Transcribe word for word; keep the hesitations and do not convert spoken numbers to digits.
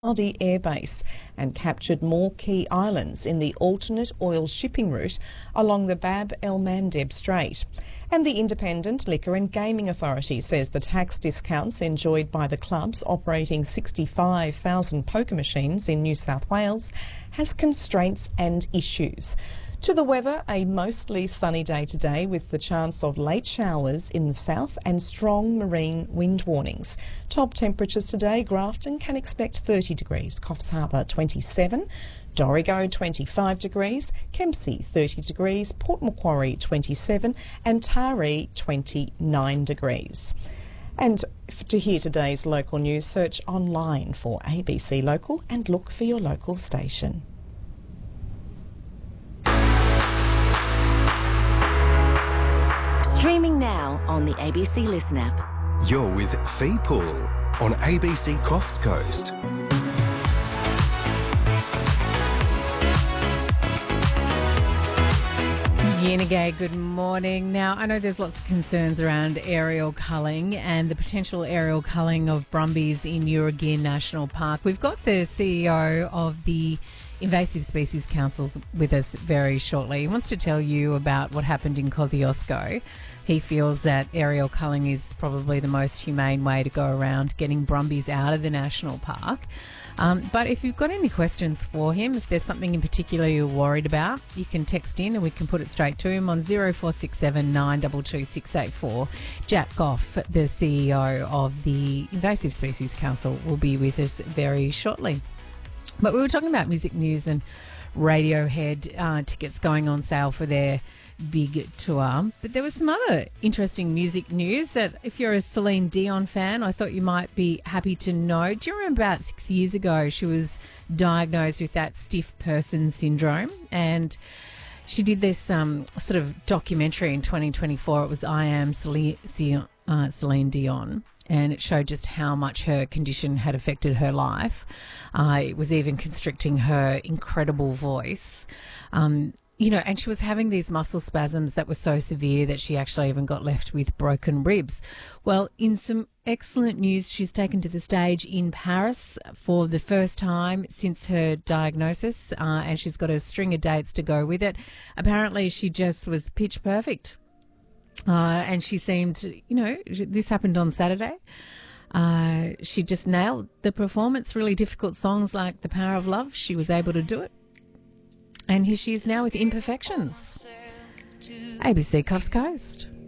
Saudi airbase and captured more key islands in the alternate oil shipping route along the Bab el Mandeb Strait. And the Independent Liquor and Gaming Authority says the tax discounts enjoyed by the clubs operating sixty-five thousand poker machines in New South Wales has constraints and issues. To the weather, a mostly sunny day today with the chance of late showers in the south and strong marine wind warnings. Top temperatures today, Grafton can expect thirty degrees, Coffs Harbour twenty-seven, Dorrigo twenty-five degrees, Kempsey thirty degrees, Port Macquarie twenty-seven and Taree twenty-nine degrees. And to hear today's local news, search online for A B C Local and look for your local station. Streaming now on the A B C Listen app. You're with Fee Pool on A B C Coffs Coast. Yenegay, good morning. Now, I know there's lots of concerns around aerial culling and the potential aerial culling of brumbies in Urugin National Park. We've got the C E O of the Invasive Species Council with us very shortly. He wants to tell you about what happened in Kosciuszko. He feels that aerial culling is probably the most humane way to go around getting brumbies out of the national park. Um, but if you've got any questions for him, if there's something in particular you're worried about, you can text in and we can put it straight to him on zero four six seven nine two two six eight four. Jack Goff, the C E O of the Invasive Species Council, will be with us very shortly. But we were talking about music news and Radiohead uh, tickets going on sale for their big tour. But there was some other interesting music news that if you're a Celine Dion fan, I thought you might be happy to know. Do you remember about six years ago she was diagnosed with that stiff person syndrome? And she did this um, sort of documentary in twenty twenty-four. It was I Am Celine, uh, Celine Dion. And it showed just how much her condition had affected her life. Uh, it was even constricting her incredible voice. Um, you know, and she was having these muscle spasms that were so severe that she actually even got left with broken ribs. Well, in some excellent news, she's taken to the stage in Paris for the first time since her diagnosis, uh, and she's got a string of dates to go with it. Apparently, she just was pitch perfect. Uh, and she seemed, you know, this happened on Saturday. Uh, she just nailed the performance. Really difficult songs like The Power of Love, she was able to do it. And here she is now with Imperfections. A B C Coffs Coast.